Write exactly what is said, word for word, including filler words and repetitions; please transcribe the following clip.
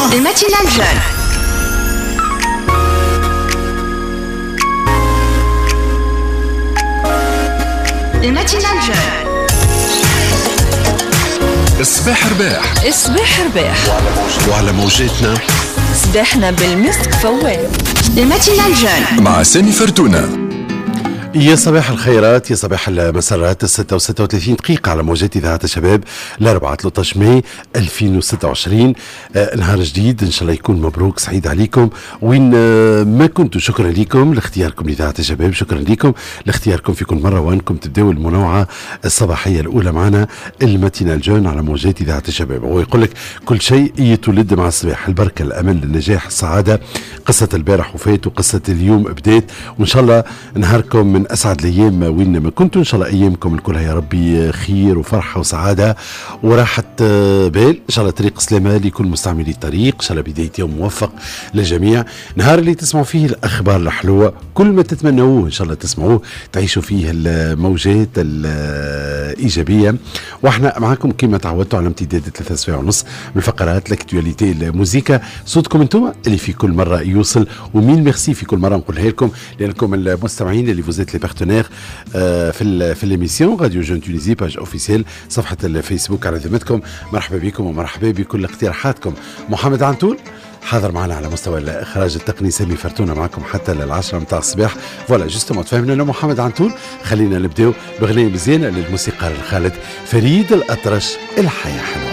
Les matinales jeunes. Les matinales jeunes. الصباح رباح الصباح رباح وعلى موجاتنا صباحنا بالمسك فوال. Les matinales jeunes. مع سامي فرتونة. يا صباح الخيرات، يا صباح المسرات. الستة وستة وثلاثين دقيقة على موجات إذاعة الشباب الأربعة ثلاثة عشر ماي ألفين وستة وعشرين. آه نهار جديد إن شاء الله يكون مبروك سعيد عليكم وين آه ما كنتوا. شكرا لكم لاختياركم لإذاعة الشباب، شكرا لكم لاختياركم في كل مرة وأنكم تبدأوا المنوعة الصباحية الأولى معنا الماتينال جون على موجات إذاعة الشباب. هو يقول لك كل شيء يتولد مع الصباح، البركة، الأمل، النجاح، السعادة. قصة البارح وفات وقصة اليوم بدات، وإن شاء الله نهاركم من أسعد الأيام وين ما كنتوا. إن شاء الله أيامكم الكلها يا ربي خير وفرحة وسعادة وراحة بال. إن شاء الله طريق سلامة لكل مستعملي الطريق. إن شاء الله بداية يوم موفق للجميع. نهار اللي تسمعوا فيه الأخبار الحلوة كل ما تتمنوه إن شاء الله تسمعوه، تعيشوا فيه الموجات الإيجابية. وإحنا معكم كما تعودتوا على امتداد ثلاثة سوايع ونص من الفقرات لاكتواليتي الموسيقى. صوتكم انتم اللي في كل مرة يوصل، ومين ميرسي في كل مرة نقولها لكم لأنكم المستمعين اللي فوزيت لي بارتنير في في الاميسيون راديو جون تونيزي باج اوفيسيال صفحه الفيسبوك على ذمتكم. مرحبا بكم ومرحبا بكل اقتراحاتكم. محمد عنتول حاضر معنا على مستوى الاخراج التقني، سامي فرتونه معكم حتى للعشرة متاع الصباح. فوالا جوستومون تفهمنا انه محمد عنتول. خلينا نبداو بغنية مزيانه للموسيقار الخالد فريد الأطرش، الحياه حلوه.